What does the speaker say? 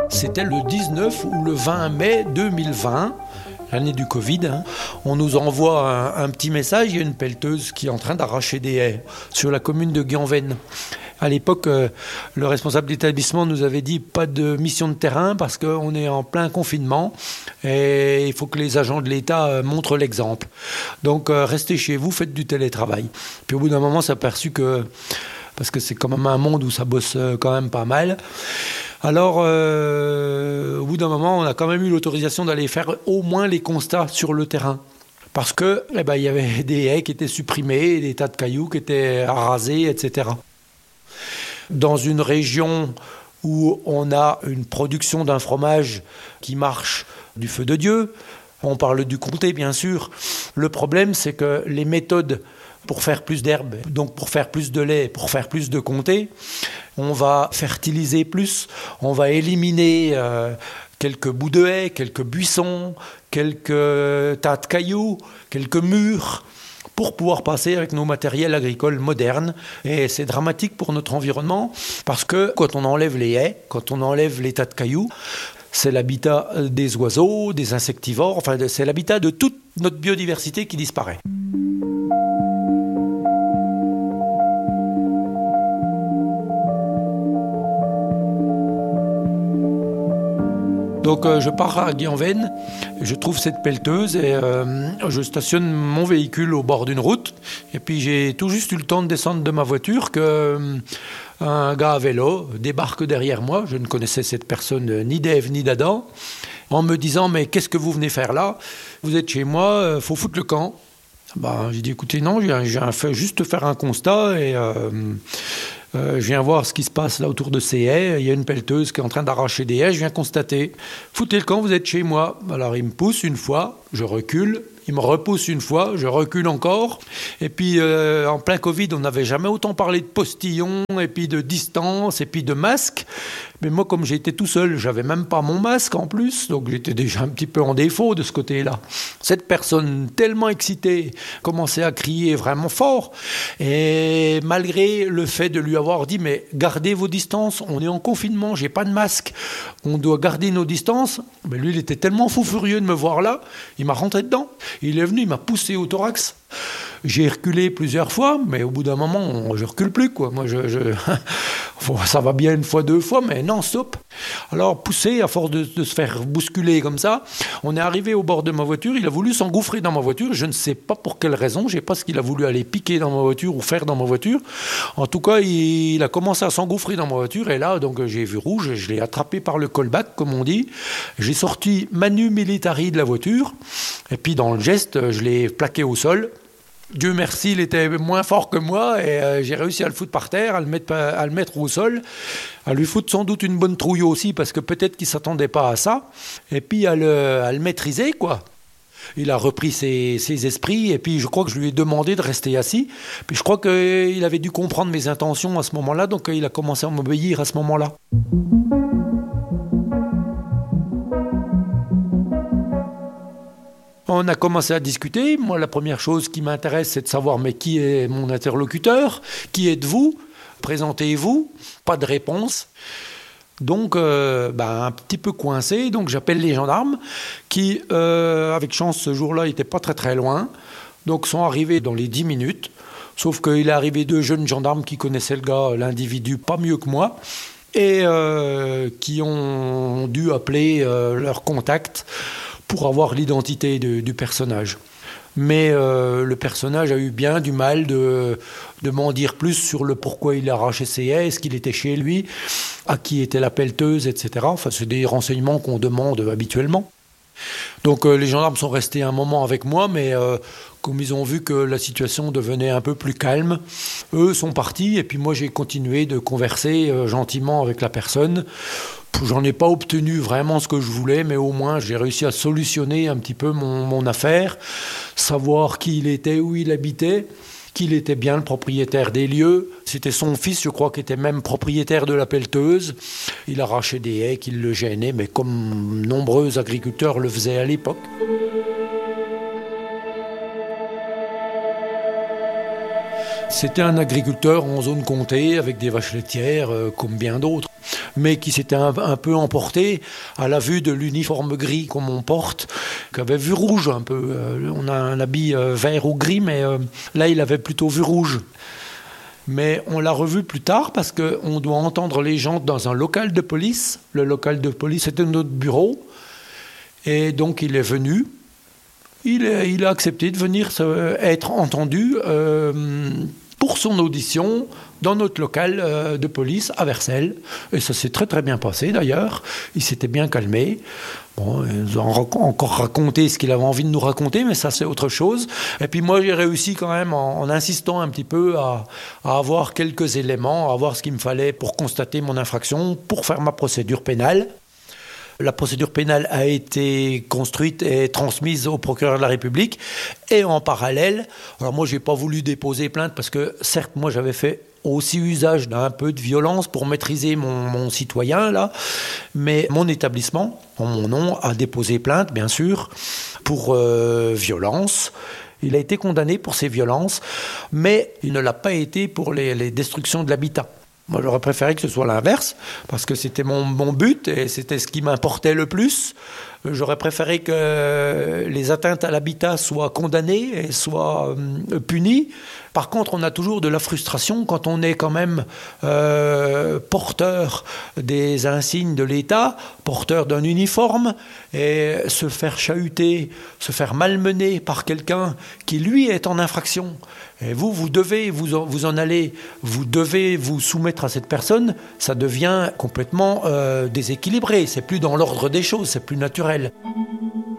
C'était le 19 ou le 20 mai 2020, l'année du Covid. On nous envoie un petit message, il y a une pelleteuse qui est en train d'arracher des haies sur la commune de Guyenvennes. À l'époque, le responsable d'établissement nous avait dit pas de mission de terrain parce qu'on est en plein confinement et il faut que les agents de l'État montrent l'exemple. Donc restez chez vous, faites du télétravail. Puis au bout d'un moment, on s'est aperçu que, parce que c'est quand même un monde où ça bosse quand même pas mal, alors au bout d'un moment, on a quand même eu l'autorisation d'aller faire au moins les constats sur le terrain. Parce que il y avait des haies qui étaient supprimées, des tas de cailloux qui étaient rasés, etc. Dans une région où on a une production d'un fromage qui marche du feu de Dieu, on parle du comté bien sûr, le problème c'est que les méthodes pour faire plus d'herbe, donc pour faire plus de lait, pour faire plus de comté, on va fertiliser plus, on va éliminer quelques bouts de haies, quelques buissons, quelques tas de cailloux, quelques murs, pour pouvoir passer avec nos matériels agricoles modernes. Et c'est dramatique pour notre environnement, parce que quand on enlève les haies, quand on enlève les tas de cailloux, c'est l'habitat des oiseaux, des insectivores, enfin c'est l'habitat de toute notre biodiversité qui disparaît. Donc je pars à Guyenvennes, je trouve cette pelleteuse et je stationne mon véhicule au bord d'une route. Et puis j'ai tout juste eu le temps de descendre de ma voiture qu'un gars à vélo débarque derrière moi. Je ne connaissais cette personne ni d'Ève ni d'Adam, en me disant « Mais qu'est-ce que vous venez faire là ? Vous êtes chez moi, faut foutre le camp. » J'ai dit « Écoutez, non, je viens juste faire un constat et... je viens voir ce qui se passe là autour de ces haies. Il y a une pelleteuse qui est en train d'arracher des haies. Je viens constater. Foutez le camp, vous êtes chez moi. » Alors il me pousse une fois, je recule. Il me repousse une fois, je recule encore. Et puis en plein Covid, on n'avait jamais autant parlé de postillons, et puis de distance, et puis de masque. Mais moi, comme j'étais tout seul, j'avais même pas mon masque en plus, donc j'étais déjà un petit peu en défaut de ce côté-là. Cette personne, tellement excitée, commençait à crier vraiment fort. Et malgré le fait de lui avoir dit « Mais gardez vos distances, on est en confinement, j'ai pas de masque, on doit garder nos distances », mais lui, il était tellement fou furieux de me voir là, il m'a rentré dedans. Il est venu, il m'a poussé au thorax. J'ai reculé plusieurs fois, mais au bout d'un moment, je recule plus, quoi. Moi, ça va bien une fois, deux fois, mais non, stop. Alors, poussé, à force de se faire bousculer comme ça, on est arrivé au bord de ma voiture. Il a voulu s'engouffrer dans ma voiture. Je ne sais pas pour quelle raison. Je ne sais pas ce qu'il a voulu aller piquer dans ma voiture ou faire dans ma voiture. En tout cas, il a commencé à s'engouffrer dans ma voiture. Et là, donc, j'ai vu rouge. Je l'ai attrapé par le callback, comme on dit. J'ai sorti manu militari de la voiture. Et puis, dans le geste, je l'ai plaqué au sol. Dieu merci, il était moins fort que moi et j'ai réussi à le foutre par terre, à le mettre au sol, à lui foutre sans doute une bonne trouille aussi parce que peut-être qu'il ne s'attendait pas à ça, et puis à le maîtriser, quoi. Il a repris ses esprits et puis je crois que je lui ai demandé de rester assis. Puis je crois qu'il avait dû comprendre mes intentions à ce moment-là, donc il a commencé à m'obéir à ce moment-là. On a commencé à discuter. Moi, la première chose qui m'intéresse, c'est de savoir mais qui est mon interlocuteur ? Qui êtes-vous ? Présentez-vous. Pas de réponse. Donc, un petit peu coincé. Donc, j'appelle les gendarmes qui, avec chance, ce jour-là, n'étaient pas très très loin. Donc, sont arrivés dans les 10 minutes. Sauf qu'il est arrivé 2 jeunes gendarmes qui connaissaient le gars, l'individu, pas mieux que moi. Et qui ont dû appeler leur contact pour avoir l'identité du personnage. Mais le personnage a eu bien du mal de m'en dire plus sur le pourquoi il a arraché ses haies, est-ce qu'il était chez lui, à qui était la pelleteuse, etc. Enfin, c'est des renseignements qu'on demande habituellement. Donc les gendarmes sont restés un moment avec moi, mais comme ils ont vu que la situation devenait un peu plus calme, eux sont partis, et puis moi j'ai continué de converser gentiment avec la personne. J'en ai pas obtenu vraiment ce que je voulais, mais au moins j'ai réussi à solutionner un petit peu mon affaire, savoir qui il était, où il habitait, qu'il était bien le propriétaire des lieux. C'était son fils, je crois, qui était même propriétaire de la pelleteuse. Il arrachait des haies qui le gênaient, mais comme nombreux agriculteurs le faisaient à l'époque. C'était un agriculteur en zone comté avec des vaches laitières comme bien d'autres. mais qui s'était un peu emporté à la vue de l'uniforme gris comme on porte, qui avait vu rouge un peu. On a un habit vert ou gris, mais là, il avait plutôt vu rouge. Mais on l'a revu plus tard parce qu'on doit entendre les gens dans un local de police. Le local de police, c'était notre bureau. Et donc, il est venu. Il a accepté de venir être entendu pour son audition dans notre local de police à Vercelles. Et ça s'est très très bien passé d'ailleurs. Il s'était bien calmé. Bon, il nous a encore raconté ce qu'il avait envie de nous raconter, mais ça c'est autre chose. Et puis moi j'ai réussi quand même en insistant un petit peu à avoir quelques éléments, à avoir ce qu'il me fallait pour constater mon infraction, pour faire ma procédure pénale. La procédure pénale a été construite et transmise au procureur de la République. Et en parallèle, alors moi, je n'ai pas voulu déposer plainte parce que, certes, moi, j'avais fait aussi usage d'un peu de violence pour maîtriser mon citoyen, là. Mais mon établissement, en mon nom, a déposé plainte, bien sûr, pour violence. Il a été condamné pour ces violences, mais il ne l'a pas été pour les destructions de l'habitat. Moi, j'aurais préféré que ce soit l'inverse, parce que c'était mon but et c'était ce qui m'importait le plus. J'aurais préféré que les atteintes à l'habitat soient condamnées et soient punies. Par contre, on a toujours de la frustration quand on est quand même porteur des insignes de l'État, porteur d'un uniforme, et se faire chahuter, se faire malmener par quelqu'un qui, lui, est en infraction. Et vous devez vous en aller, vous devez vous soumettre à cette personne, ça devient complètement déséquilibré. C'est plus dans l'ordre des choses, c'est plus naturel.